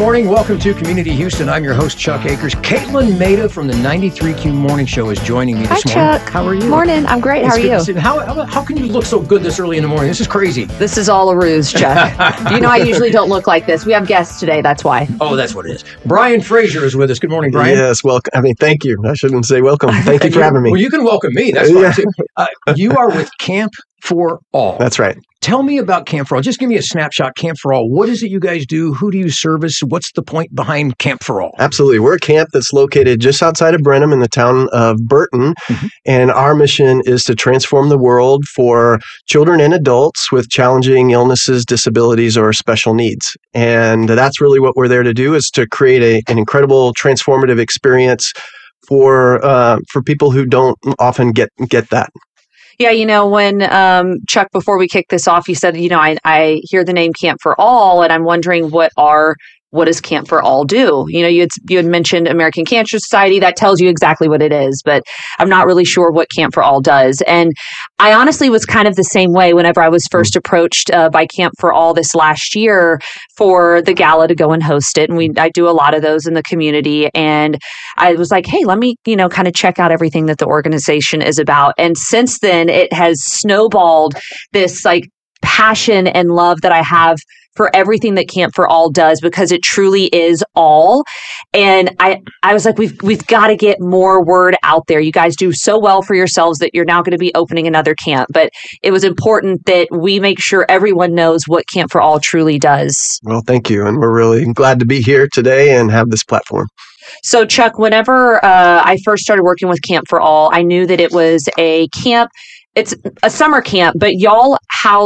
morning. Welcome to Community Houston. I'm your host, Chuck Akers. Caitlin Maida from the 93Q Morning Show is joining me this morning. Hi, Chuck. How are you? Morning. I'm great. How are you? How can you look so good this early in the morning? This is crazy. This is all a ruse, Chuck. You know I usually don't look like this. We have guests today. That's why. Oh, that's what it is. Brian Fraser is with us. Good morning, Brian. Yes, welcome. Thank you. I shouldn't say welcome. Thank you for having me. Well, you can welcome me. That's fine, too. You are with Camp for All. That's right. Tell me about Camp for All. Just give me a snapshot. Camp for All. What is it you guys do? Who do you service? What's the point behind Camp for All? Absolutely. We're a camp that's located just outside of Brenham in the town of Burton. Mm-hmm. And our mission is to transform the world for children and adults with challenging illnesses, disabilities, or special needs. And that's really what we're there to do, is to create an incredible transformative experience for people who don't often get that. Yeah, you know, when Chuck, before we kick this off, you said, you know, I hear the name Camp for All, and I'm wondering what does Camp for All do? You know, you had mentioned American Cancer Society. That tells you exactly what it is, but I'm not really sure what Camp for All does. And I honestly was kind of the same way whenever I was first approached by Camp for All this last year for the gala to go and host it. And I do a lot of those in the community. And I was like, hey, let me, you know, kind of check out everything that the organization is about. And since then, it has snowballed this like passion and love that I have for everything that Camp for All does, because it truly is all. And I was like, we've got to get more word out there. You guys do so well for yourselves that you're now going to be opening another camp. But it was important that we make sure everyone knows what Camp for All truly does. Well, thank you. And we're really glad to be here today and have this platform. So, Chuck, whenever I first started working with Camp for All, I knew that it was a camp. It's a summer camp, but y'all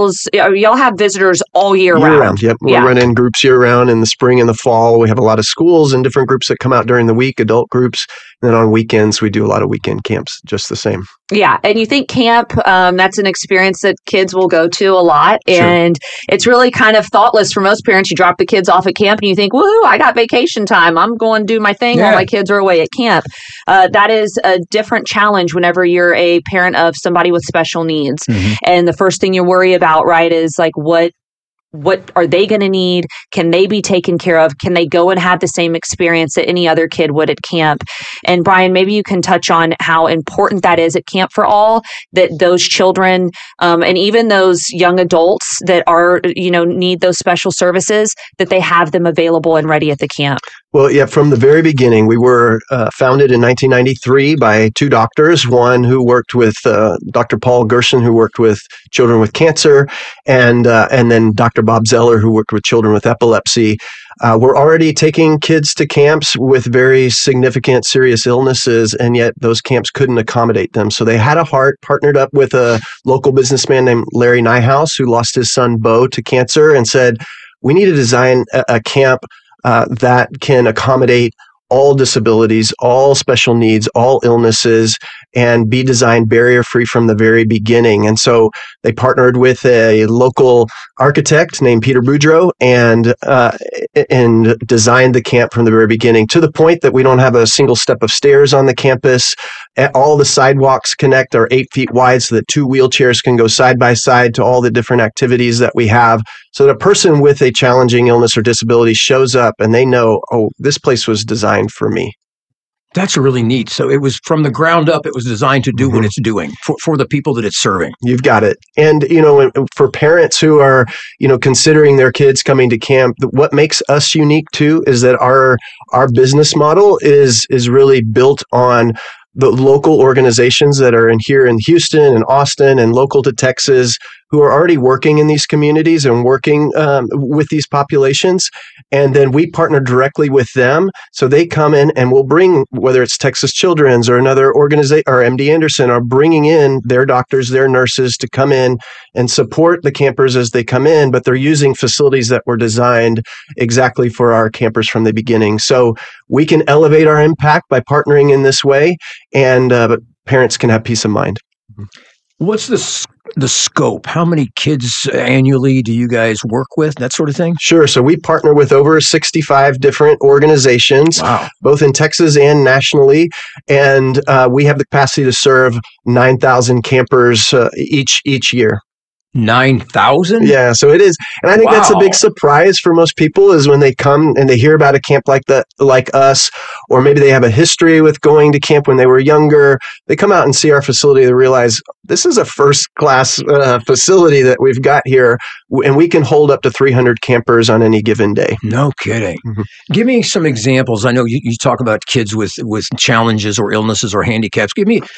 have visitors all year round. Yep. We run in groups year round in the spring and the fall. We have a lot of schools and different groups that come out during the week, adult groups. And then on weekends, we do a lot of weekend camps, just the same. Yeah. And you think camp, that's an experience that kids will go to a lot. Sure. And it's really kind of thoughtless for most parents. You drop the kids off at camp and you think, woohoo, I got vacation time. I'm going to do my thing while my kids are away at camp. That is a different challenge whenever you're a parent of somebody with special needs. Mm-hmm. And the first thing you worry about, right, is like, what are they going to need? Can they be taken care of? Can they go and have the same experience that any other kid would at camp? And Brian, maybe you can touch on how important that is at Camp for All, that those children and even those young adults that are, you know, need those special services, that they have them available and ready at the camp. Well, yeah, from the very beginning, we were founded in 1993 by two doctors, one who worked with Dr. Paul Gerson, who worked with children with cancer, and then Dr. Bob Zeller, who worked with children with epilepsy. We're already taking kids to camps with very significant, serious illnesses, and yet those camps couldn't accommodate them. So they had a heart, partnered up with a local businessman named Larry Nyhouse, who lost his son, Bo, to cancer, and said, we need to design a camp that can accommodate all disabilities, all special needs, all illnesses, and be designed barrier-free from the very beginning. And so they partnered with a local architect named Peter Boudreau and designed the camp from the very beginning, to the point that we don't have a single step of stairs on the campus. All the sidewalks connect are 8 feet wide so that two wheelchairs can go side by side to all the different activities that we have, so that a person with a challenging illness or disability shows up and they know, oh, this place was designed for me. That's really neat. So it was from the ground up, it was designed to do what it's doing for the people that it's serving. You've got it. And, you know, for parents who are, you know, considering their kids coming to camp, what makes us unique too is that our business model is really built on the local organizations that are here in Houston and Austin and local to Texas, who are already working in these communities and working with these populations. And then we partner directly with them. So they come in and we'll bring, whether it's Texas Children's or another organization, or MD Anderson, are bringing in their doctors, their nurses to come in and support the campers as they come in, but they're using facilities that were designed exactly for our campers from the beginning. So we can elevate our impact by partnering in this way, and but parents can have peace of mind. What's the scope? How many kids annually do you guys work with? That sort of thing? Sure. So we partner with over 65 different organizations, both in Texas and nationally. And we have the capacity to serve 9,000 campers each year. 9,000? Yeah, so it is. And I think that's a Wow. big surprise for most people is when they come and they hear about a camp like that, like us, or maybe they have a history with going to camp when they were younger. They come out and see our facility, they realize this is a first-class facility that we've got here, and we can hold up to 300 campers on any given day. No kidding. Mhm. Give me some examples. I know you talk about kids with challenges or illnesses or handicaps. Give me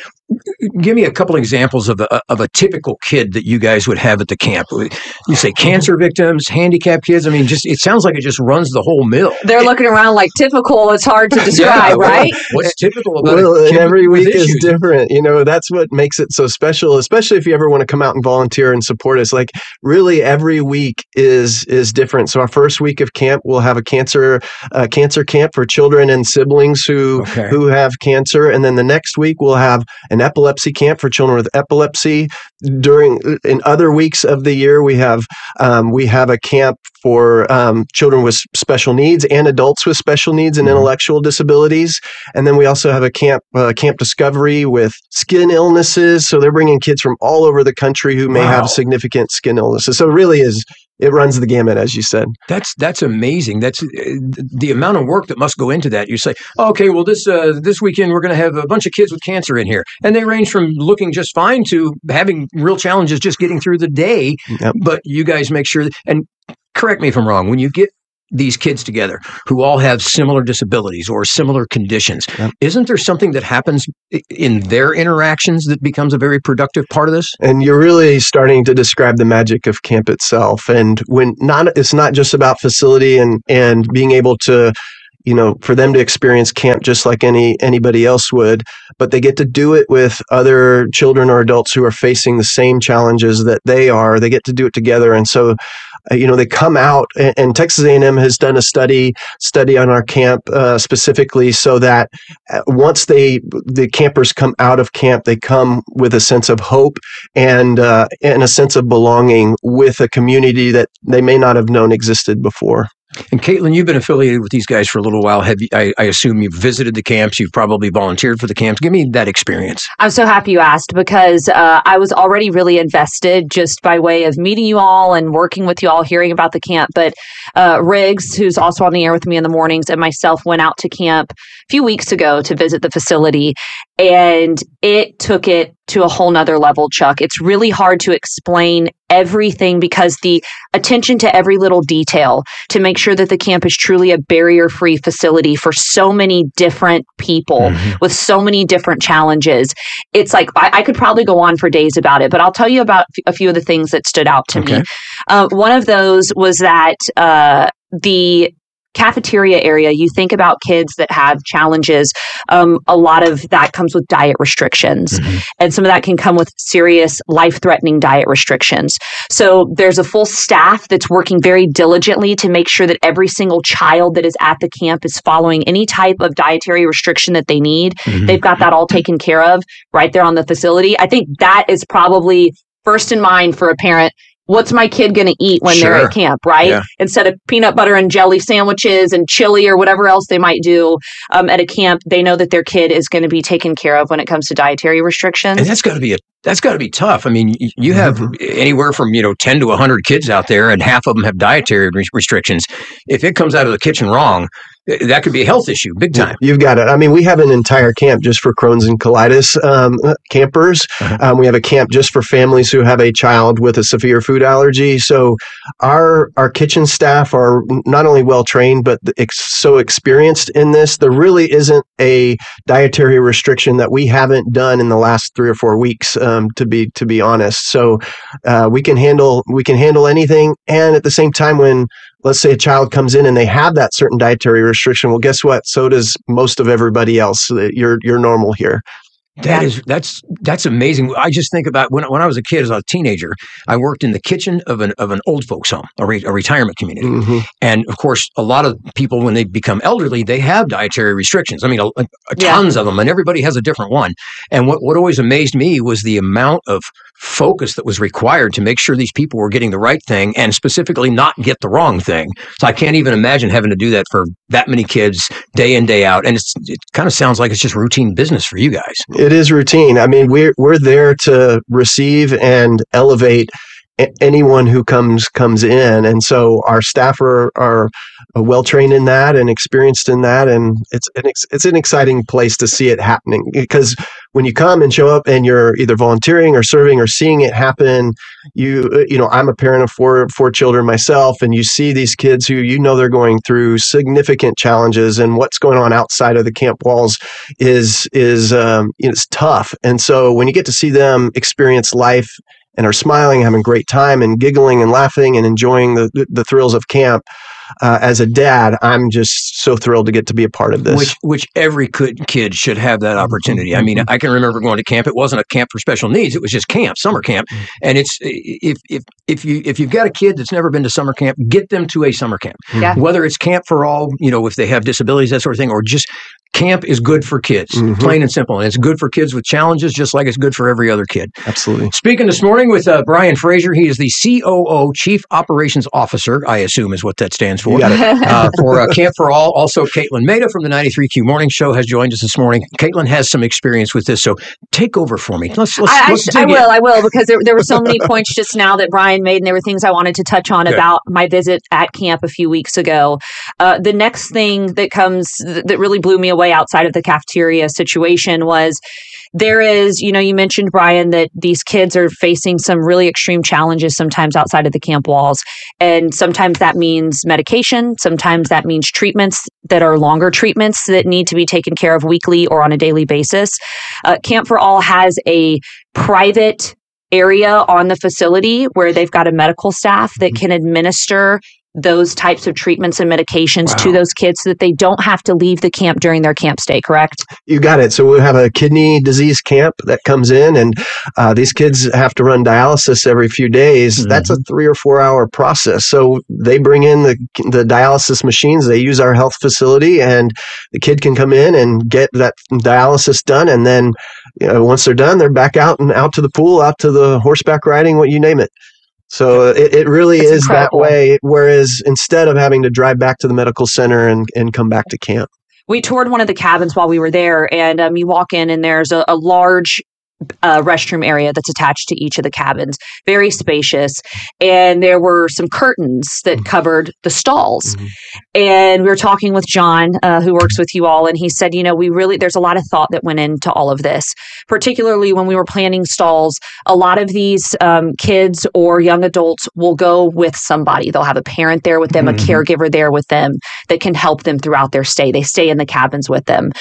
a couple examples of a typical kid that you guys would have at the camp. You say cancer victims, handicapped kids. I mean, just it sounds like it just runs the whole mill. They're looking around like typical. It's hard to describe, right? What's typical about Well, a and kid every with week is issues? different. You know, that's what makes it so special, especially if you ever want to come out and volunteer and support us. Like, really, every week is different. So our first week of camp, we'll have a cancer camp for children and siblings who have cancer. And then the next week, we'll have an epilepsy camp for children with epilepsy. In other weeks of the year, we have a camp for children with special needs and adults with special needs and intellectual disabilities. And then we also have a camp discovery with skin illnesses. So they're bringing kids from all over the country who may have significant skin illnesses. So it really is. It runs the gamut, as you said. That's amazing. That's the amount of work that must go into that. You say, okay, well, this weekend we're going to have a bunch of kids with cancer in here, and they range from looking just fine to having real challenges just getting through the day. Yep. But you guys make sure, and correct me if I'm wrong, when you get these kids together who all have similar disabilities or similar conditions, isn't there something that happens in their interactions that becomes a very productive part of this? And you're really starting to describe the magic of camp itself. And it's not just about facility and being able to, for them to experience camp just like anybody else would, but they get to do it with other children or adults who are facing the same challenges that they are. They get to do it together. And so they come out, and Texas A&M has done a study on our camp specifically so that once the campers come out of camp, they come with a sense of hope and a sense of belonging with a community that they may not have known existed before. And Caitlin, you've been affiliated with these guys for a little while. I assume you've visited the camps. You've probably volunteered for the camps. Give me that experience. I'm so happy you asked because I was already really invested just by way of meeting you all and working with you all, hearing about the camp. But Riggs, who's also on the air with me in the mornings, and myself went out to camp a few weeks ago to visit the facility. And it took it to a whole nother level, Chuck. It's really hard to explain everything because the attention to every little detail to make sure that the camp is truly a barrier-free facility for so many different people with so many different challenges. It's like, I could probably go on for days about it, but I'll tell you about a few of the things that stood out to me. One of those was that the cafeteria area, you think about kids that have challenges, a lot of that comes with diet restrictions. And some of that can come with serious life-threatening diet restrictions. So there's a full staff that's working very diligently to make sure that every single child that is at the camp is following any type of dietary restriction that they need. They've got that all taken care of right there on the facility. I think that is probably first in mind for a parent. What's my kid going to eat when they're at camp, right? Yeah. Instead of peanut butter and jelly sandwiches and chili or whatever else they might do at a camp, they know that their kid is going to be taken care of when it comes to dietary restrictions. And that's got to be tough. I mean, you have anywhere from 10 to 100 kids out there, and half of them have dietary restrictions. If it comes out of the kitchen wrong, that could be a health issue, big time. You've got it. I mean, we have an entire camp just for Crohn's and colitis campers. We have a camp just for families who have a child with a severe food allergy. So our kitchen staff are not only well-trained, but so experienced in this. There really isn't a dietary restriction that we haven't done in the last 3 or 4 weeks, to be honest. So we can handle anything. And at the same time, when let's say a child comes in and they have that certain dietary restriction, well, guess what? So does most of everybody else. You're normal here. That's amazing. I just think about when I was a kid, as a teenager, I worked in the kitchen of an old folks home, a retirement community. And of course, a lot of people, when they become elderly, they have dietary restrictions. I mean, tons of them, and everybody has a different one. And what always amazed me was the amount of focus that was required to make sure these people were getting the right thing and specifically not get the wrong thing. So I can't even imagine having to do that for that many kids day in, day out. And it kind of sounds like it's just routine business for you guys. It is routine. I mean, we're there to receive and elevate anyone who comes in. And so our staff are well trained in that and experienced in that, and it's an exciting place to see it happening, because when you come and show up and you're either volunteering or serving or seeing it happen, you know, I'm a parent of four children myself, and you see these kids who they're going through significant challenges, and what's going on outside of the camp walls is tough. And so when you get to see them experience life and are smiling, having a great time, and giggling and laughing and enjoying the thrills of camp. As a dad, I'm just so thrilled to get to be a part of this. Which every kid should have that opportunity. I mean, I can remember going to camp. It wasn't a camp for special needs. It was just camp, summer camp. And it's if you've got a kid that's never been to summer camp, get them to a summer camp. Yeah. Whether it's camp for all, if they have disabilities, that sort of thing, or just camp is good for kids, plain and simple. And it's good for kids with challenges, just like it's good for every other kid. Absolutely. Speaking this morning with Brian Fraser, he is the COO, Chief Operations Officer, I assume is what that stands for. You got it. For Camp for All. Also, Caitlin Maida from the 93Q Morning Show has joined us this morning. Caitlin has some experience with this, so take over for me. Let's I will, because there were so many points just now that Brian made, and there were things I wanted to touch on about my visit at camp a few weeks ago. The next thing that really blew me away outside of the cafeteria situation was there is, you mentioned, Brian, that these kids are facing some really extreme challenges sometimes outside of the camp walls. And sometimes that means medication. Sometimes that means treatments that are longer treatments that need to be taken care of weekly or on a daily basis. Camp for All has a private area on the facility where they've got a medical staff that can administer those types of treatments and medications to those kids so that they don't have to leave the camp during their camp stay, correct? You got it. So we'll have a kidney disease camp that comes in, and these kids have to run dialysis every few days. That's a 3 or 4 hour process. So they bring in the dialysis machines. They use our health facility, and the kid can come in and get that dialysis done. And then once they're done, they're back out to the pool, out to the horseback riding, what you name it. So it really is incredible. That way, whereas instead of having to drive back to the medical center and come back to camp. We toured one of the cabins while we were there, and you walk in and there's a large restroom area that's attached to each of the cabins, very spacious. And there were some curtains that covered the stalls. And we were talking with John, who works with you all, and he said, there's a lot of thought that went into all of this, particularly when we were planning stalls. A lot of these kids or young adults will go with somebody. They'll have a parent there with them, a caregiver there with them that can help them throughout their stay. They stay in the cabins with them.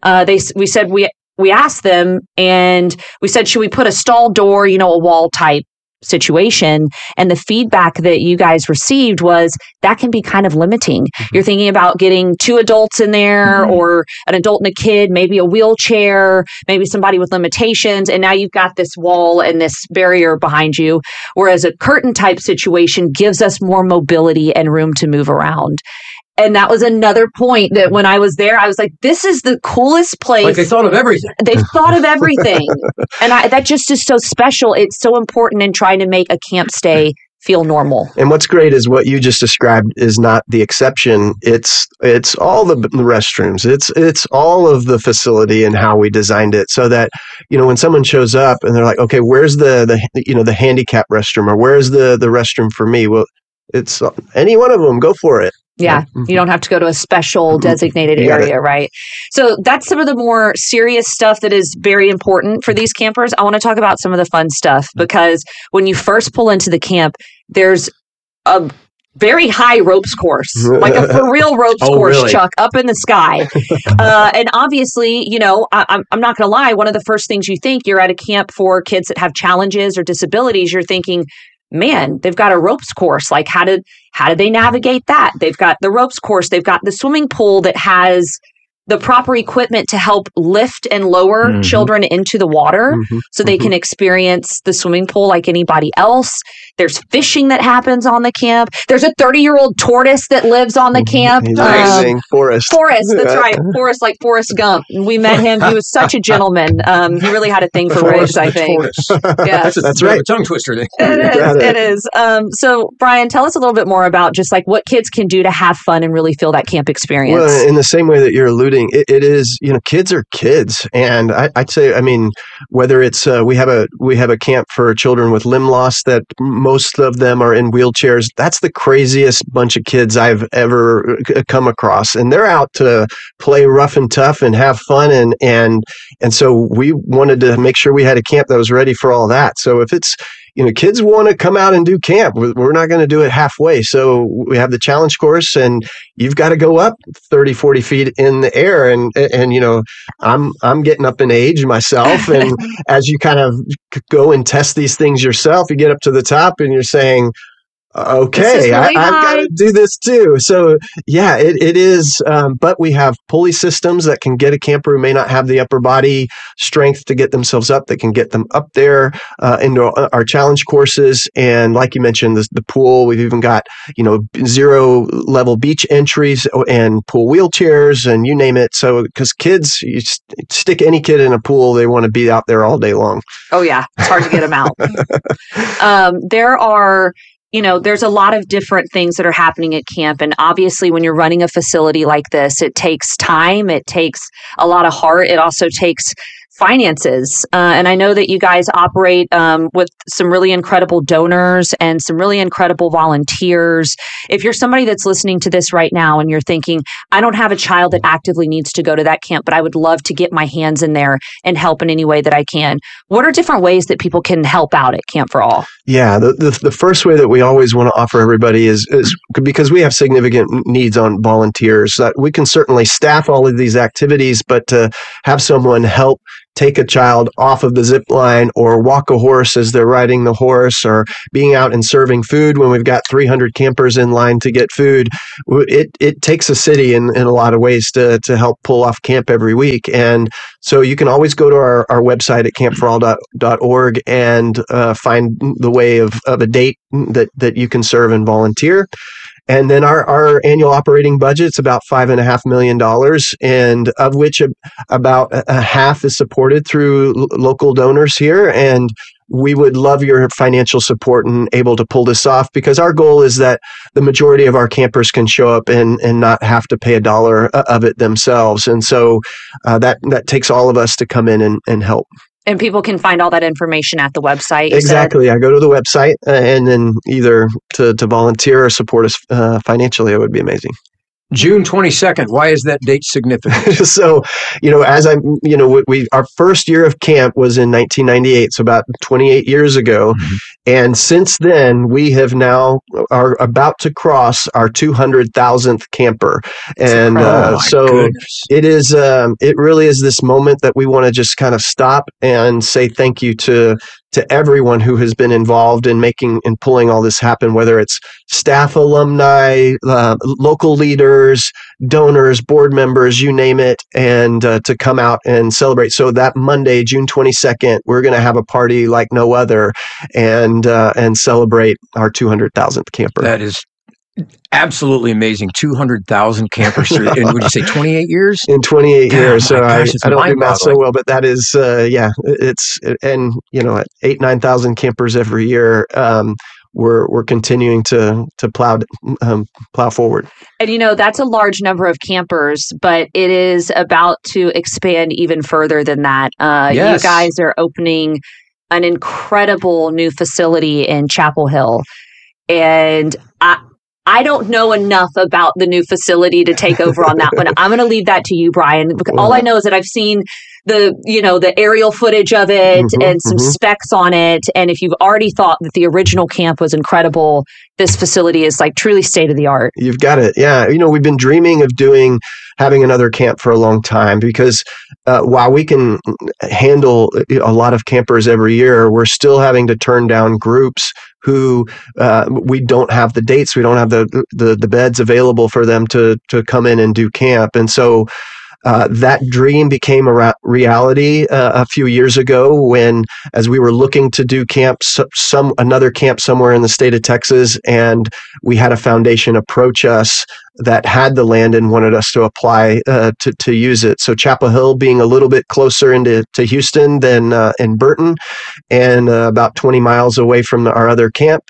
We asked them, and we said, should we put a stall door, a wall type situation? And the feedback that you guys received was that can be kind of limiting. You're thinking about getting 2 adults in there, or an adult and a kid, maybe a wheelchair, maybe somebody with limitations. And now you've got this wall and this barrier behind you. Whereas a curtain type situation gives us more mobility and room to move around. And that was another point that when I was there, I was like, this is the coolest place. Like they thought of everything. They've thought of everything. And that just is so special. It's so important in trying to make a camp stay feel normal. And what's great is what you just described is not the exception. It's all the restrooms. It's all of the facility and how we designed it so that, when someone shows up and they're like, okay, where's the handicap restroom, or where's the restroom for me? Well, it's any one of them. Go for it. Yeah, you don't have to go to a special designated area, right? So that's some of the more serious stuff that is very important for these campers. I want to talk about some of the fun stuff, because when you first pull into the camp, there's a very high ropes course, like a for real ropes course, really? Chuck, up in the sky. And obviously, I'm not going to lie, one of the first things you think, you're at a camp for kids that have challenges or disabilities, you're thinking, man, they've got a ropes course. Like, how did they navigate that? They've got the ropes course. They've got the swimming pool that has the proper equipment to help lift and lower children into the water so they can experience the swimming pool like anybody else. There's fishing that happens on the camp. There's a 30-year-old tortoise that lives on the camp. He's amazing. Forrest. Forrest, that's right. Forrest, like Forrest Gump. We met him. He was such a gentleman. He really had a thing for Ridge, I think. Yes. That's right. A tongue twister. It is. So, Brian, tell us a little bit more about just like what kids can do to have fun and really feel that camp experience. Well, in the same way that you're alluding building, it is, kids are kids. And I'd say, whether it's, we have a camp for children with limb loss that most of them are in wheelchairs. That's the craziest bunch of kids I've ever come across. And they're out to play rough and tough and have fun. And so we wanted to make sure we had a camp that was ready for all that. So if it's, kids want to come out and do camp, we're not going to do it halfway. So we have the challenge course, and you've got to go up 30, 40 feet in the air. And I'm getting up in age myself. And as you kind of go and test these things yourself, you get up to the top and you're saying, okay, I've got to do this too. So yeah, it is. But we have pulley systems that can get a camper who may not have the upper body strength to get themselves up, that can get them up there into our challenge courses. And like you mentioned, the pool, we've even got, 0 level beach entries and pool wheelchairs and you name it. So, because kids, you stick any kid in a pool, they want to be out there all day long. Oh yeah. It's hard to get them out. There's a lot of different things that are happening at camp. And obviously, when you're running a facility like this, it takes time. It takes a lot of heart. It also takes finances. And I know that you guys operate with some really incredible donors and some really incredible volunteers. If you're somebody that's listening to this right now and you're thinking, I don't have a child that actively needs to go to that camp, but I would love to get my hands in there and help in any way that I can. What are different ways that people can help out at Camp for All? Yeah, the first way that we always want to offer everybody is because we have significant needs on volunteers, that we can certainly staff all of these activities, but to have someone help take a child off of the zip line or walk a horse as they're riding the horse, or being out and serving food when we've got 300 campers in line to get food. It takes a city in a lot of ways to help pull off camp every week. And so you can always go to our website at campforall.org and find the way of a date that you can serve and volunteer. And then our annual operating budget's about $5.5 million, and of which about a half is supported through local donors here. And we would love your financial support and able to pull this off, because our goal is that the majority of our campers can show up and not have to pay a dollar of it themselves. And so that takes all of us to come in and help. And people can find all that information at the website. Exactly. I go to the website and then either to volunteer or support us financially. It would be amazing. June 22nd. Why is that date significant? So, our first year of camp was in 1998, so about 28 years ago. Mm-hmm. And since then, we have now are about to cross our 200,000th camper. And goodness. It is, it really is this moment that we want to just kind of stop and say thank you to everyone who has been involved in making and pulling all this happen, whether it's staff, alumni, local leaders, donors, board members, you name it, and to come out and celebrate. So that Monday, June 22nd, we're going to have a party like no other and celebrate our 200,000th camper. That is absolutely amazing. 200,000 campers through, and would you say 28 years? In 28 years. So gosh, I don't do math so well, but that is, it's, and at 8,000-9,000 campers every year, we're continuing to plow forward. And that's a large number of campers, but it is about to expand even further than that. Yes. You guys are opening an incredible new facility in Chapel Hill. And I don't know enough about the new facility to take over on that one. I'm going to leave that to you, Brian. All I know is that I've seen the aerial footage of it and some specs on it. And if you've already thought that the original camp was incredible, this facility is like truly state of the art. You've got it. Yeah. We've been dreaming of having another camp for a long time, because while we can handle a lot of campers every year, we're still having to turn down groups who we don't have the dates, we don't have the beds available for them to come in and do camp. And so that dream became a reality a few years ago when, as we were looking to do camps, another camp somewhere in the state of Texas, and we had a foundation approach us that had the land and wanted us to apply to use it. So Chapel Hill being a little bit closer to Houston than in Burton, and about 20 miles away from our other camp,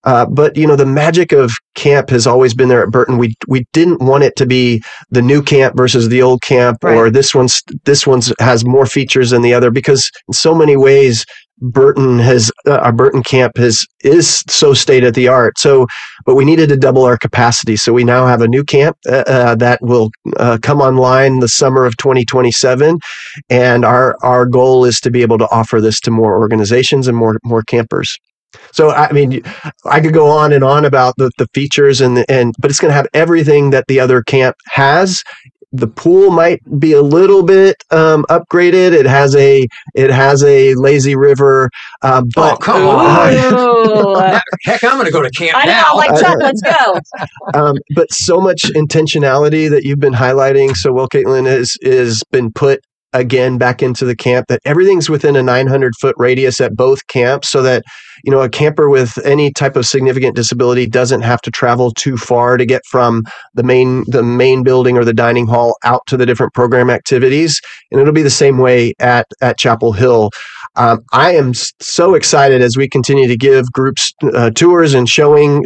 But the magic of camp has always been there at Burton. We didn't want it to be the new camp versus the old camp, Right. or this one's has more features than the other, because in so many ways Burton has our Burton camp is so state of the art. So, but we needed to double our capacity. So we now have a new camp that will come online the summer of 2027, and our goal is to be able to offer this to more organizations and more campers. So, I mean, I could go on and on about the features but it's going to have everything that the other camp has. The pool might be a little bit upgraded. It has a lazy river, but Oh, come on. Ooh. Heck, I'm going to go to camp I know, now. I'm like, Chuck, let's go. but so much intentionality that you've been highlighting so well, Caitlin, is been put again back into the camp, that everything's within a 900-foot radius at both camps, so that a camper with any type of significant disability doesn't have to travel too far to get from the main building or the dining hall out to the different program activities. And it'll be the same way at Chapel Hill. I am so excited as we continue to give groups tours and showing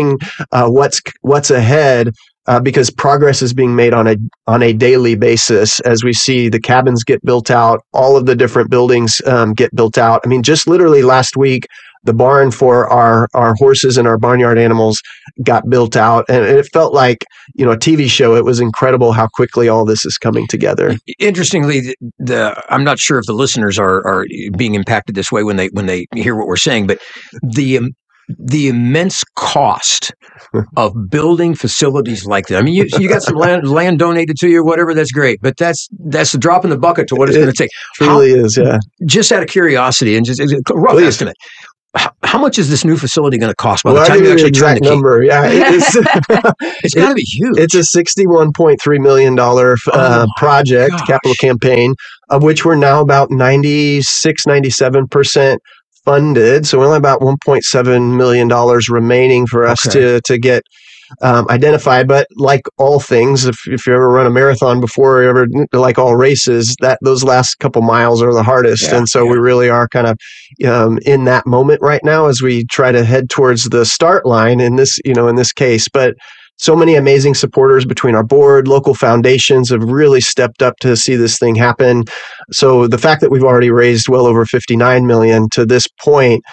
what's ahead. Because progress is being made on a daily basis as we see the cabins get built out, all of the different buildings get built out. I mean, just literally last week, the barn for our horses and our barnyard animals got built out, and it felt like a TV show. It was incredible how quickly all this is coming together. Interestingly, I'm not sure if the listeners are being impacted this way when they hear what we're saying, but the immense cost of building facilities like that. I mean, you got some land donated to you, whatever. That's great, but that's the drop in the bucket to what it's going to take. Truly is, yeah. Just out of curiosity and just a rough estimate, how much is this new facility going to cost by the time you actually turn the key? Number, yeah, it's got to be huge. It's a $61.3 million project, capital campaign, of which we're now about 96-97% funded. So only about $1.7 million remaining for us to get identified. But like all things, if you ever run a marathon before, like all races, those last couple miles are the hardest. Yeah, and so we really are kind of in that moment right now as we try to head towards the start line in this case. But so many amazing supporters between our board, local foundations have really stepped up to see this thing happen. So the fact that we've already raised well over $59 million to this point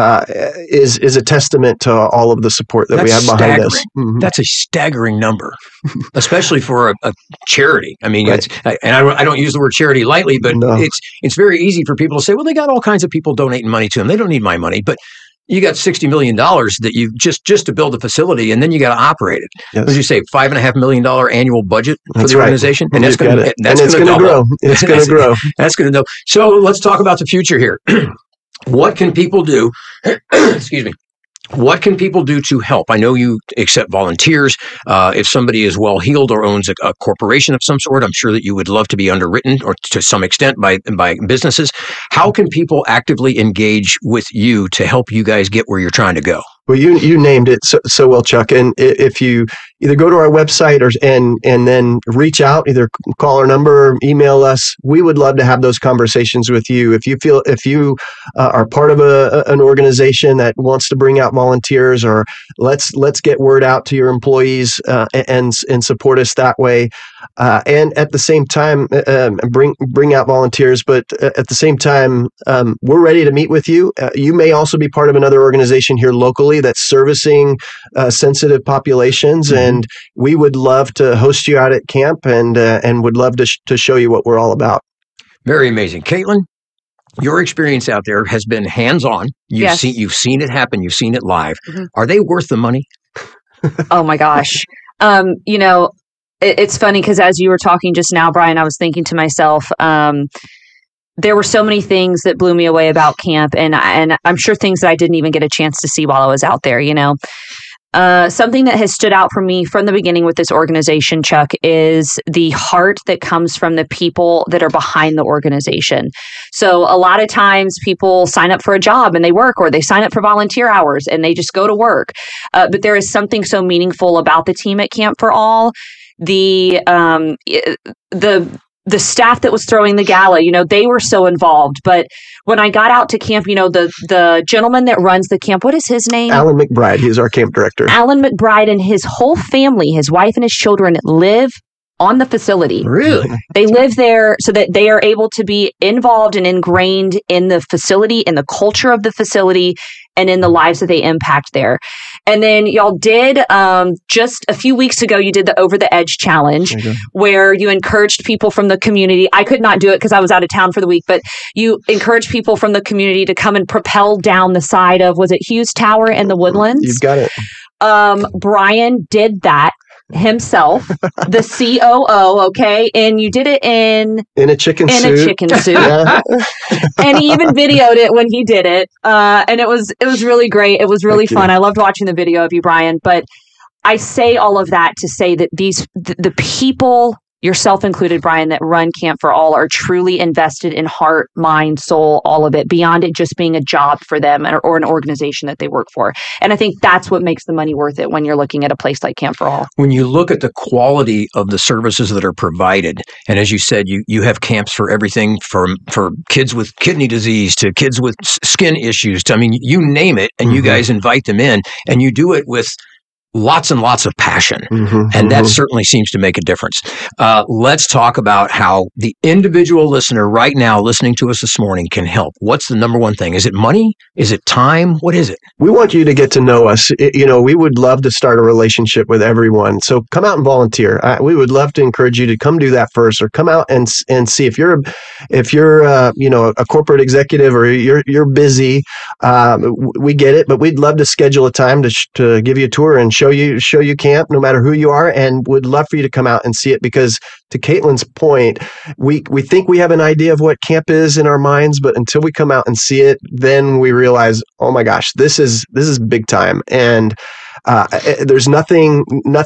is a testament to all of the support that we have behind us. Mm-hmm. That's a staggering number, especially for a charity. I mean, right. I don't use the word charity lightly, but it's very easy for people to say, well, they got all kinds of people donating money to them. They don't need my money, but you got $60 million that you just to build a facility, and then you got to operate it. Yes. What did you say? $5.5 million annual budget for the organization, and that's going to grow. It's going to grow. That's going to grow. So let's talk about the future here. What can people do? Excuse me. What can people do to help? I know you accept volunteers. If somebody is well-heeled or owns a corporation of some sort, I'm sure that you would love to be underwritten or to some extent by businesses. How can people actively engage with you to help you guys get where you're trying to go? Well, you named it so well, Chuck. And if you either go to our website and then reach out, either call our number, or email us, we would love to have those conversations with you. If you are part of an organization that wants to bring out volunteers, or let's get word out to your employees and support us that way. And at the same time, bring out volunteers. But at the same time, we're ready to meet with you. You may also be part of another organization here locally that's servicing sensitive populations, mm-hmm. and we would love to host you out at camp and would love to show you what we're all about. Very amazing. Caitlin, your experience out there has been hands-on. You've seen it happen. You've seen it live. Mm-hmm. Are they worth the money? Oh my gosh. It's funny because as you were talking just now, Brian, I was thinking to myself, there were so many things that blew me away about camp, and I'm sure things that I didn't even get a chance to see while I was out there, Something that has stood out for me from the beginning with this organization, Chuck, is the heart that comes from the people that are behind the organization. So a lot of times people sign up for a job and they work, or they sign up for volunteer hours and they just go to work. But there is something so meaningful about the team at Camp for All. The the staff that was throwing the gala, they were so involved. But when I got out to camp, the gentleman that runs the camp, what is his name? Alan McBride. He's our camp director. Alan McBride and his whole family, his wife and his children, live on the facility. Really? They live there so that they are able to be involved and ingrained in the facility, in the culture of the facility, and in the lives that they impact there. And then y'all did, just a few weeks ago, you did the Over the Edge Challenge, where you encouraged people from the community. I could not do it because I was out of town for the week, but you encouraged people from the community to come and propel down the side of, was it Hughes Tower in the Woodlands? You've got it. Brian did that himself, the COO, okay? And you did it in a chicken suit. In a chicken suit. Yeah. And he even videoed it when he did it. And it was really great. It was really fun. I loved watching the video of you, Brian. But I say all of that to say that the people, yourself included, Brian, that run Camp for All are truly invested in heart, mind, soul, all of it, beyond it just being a job for them or an organization that they work for. And I think that's what makes the money worth it when you're looking at a place like Camp for All. When you look at the quality of the services that are provided, and as you said, you have camps for everything for kids with kidney disease to kids with skin issues. I mean, you name it, and you guys invite them in, and you do it with lots and lots of passion. And that certainly seems to make a difference. Let's talk about how the individual listener right now listening to us this morning can help. What's the number one thing? Is it money? Is it time? What is it? We want you to get to know us. We would love to start a relationship with everyone. So come out and volunteer. We would love to encourage you to come do that first, or come out and see if you're a corporate executive or you're busy. We get it, but we'd love to schedule a time to give you a tour and show you camp, no matter who you are, and would love for you to come out and see it, because to Caitlin's point, we think we have an idea of what camp is in our minds, but until we come out and see it, then we realize, oh my gosh, this is big time. And there's nothing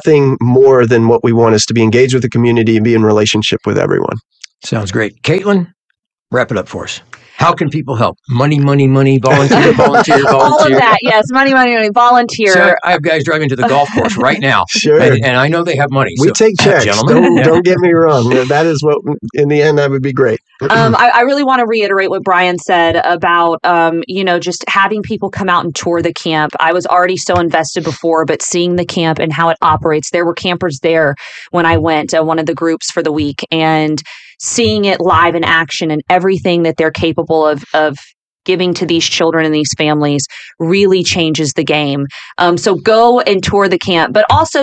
more than what we want is to be engaged with the community and be in relationship with everyone. Sounds great. Caitlin, wrap it up for us. How can people help? Money, volunteer. All of that, yes. Money, volunteer. So I have guys driving to the golf course right now. Sure. And I know they have money. We take checks. Gentlemen. Don't get me wrong. That is what, in the end, that would be great. I really want to reiterate what Brian said about, just having people come out and tour the camp. I was already so invested before, but seeing the camp and how it operates, there were campers there when I went, one of the groups for the week, and seeing it live in action and everything that they're capable of giving to these children and these families really changes the game. So go and tour the camp. But also,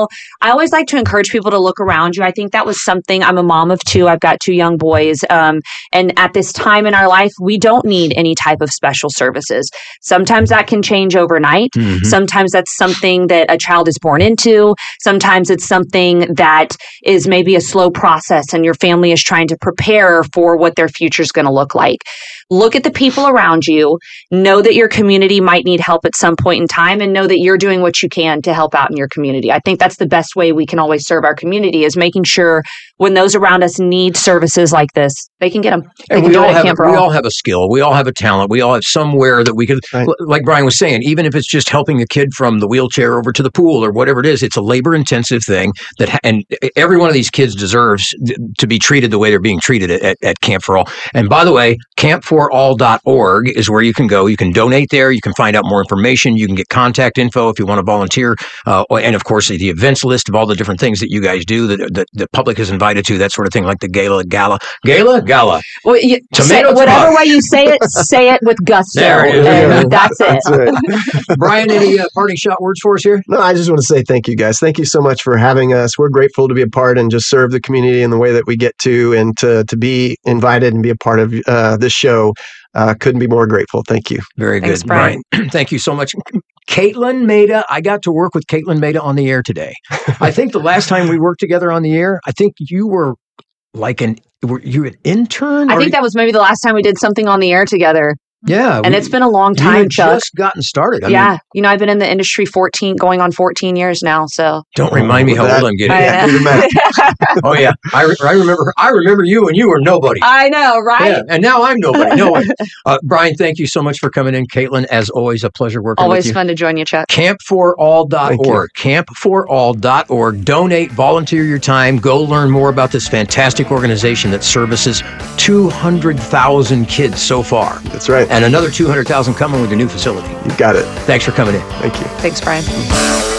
I always like to encourage people to look around you. I think that was something. I'm a mom of two. I've got two young boys. And at this time in our life, we don't need any type of special services. Sometimes that can change overnight. Sometimes that's something that a child is born into. Sometimes it's something that is maybe a slow process and your family is trying to prepare for what their future is going to look like. Look at the people around you, know that your community might need help at some point in time, and know that you're doing what you can to help out in your community. I think that's the best way we can always serve our community, is making sure when those around us need services like this, they can get them. And we all have a skill. We all have a talent. We all have somewhere that we could, like Brian was saying, even if it's just helping a kid from the wheelchair over to the pool or whatever it is, it's a labor-intensive thing and every one of these kids deserves to be treated the way they're being treated at Camp for All. And by the way, campforall.org is where you can go. You can donate there. You can find out more information. You can get contact info if you want to volunteer. And of course, the events list of all the different things that you guys do that the public is invited to, that sort of thing, like the gala. Well, whatever way you say it with gusto. That's it. Brian, any parting shot words for us here? No, I just want to say thank you, guys. Thank you so much for having us. We're grateful to be a part and just serve the community in the way that we get to, and to be invited and be a part of this show. Couldn't be more grateful. Thank you. Very good. Thanks, Brian. Thank you so much. Caitlin Maida, I got to work with Caitlin Maida on the air today. I think the last time we worked together on the air, I think you were were you an intern? I think that was maybe the last time we did something on the air together. Yeah. And it's been a long You time, had Chuck. just gotten started. I Yeah. mean, You know, I've been in the industry going on 14 years now. So don't remind me how old I'm getting. Yeah, do the math. Oh yeah, I remember you when you were nobody. I know, right? Yeah, and now I'm nobody. No way. Brian, thank you so much for coming in. Caitlin, as always, a pleasure working with Always you. fun to join you, Chuck. Campforall.org. Campforall.org. Donate, volunteer your time. Go learn more about this fantastic organization that services 200,000 kids so far. That's right. And another 200,000 coming with the new facility. You got it. Thanks for coming in. Thank you. Thanks, Brian.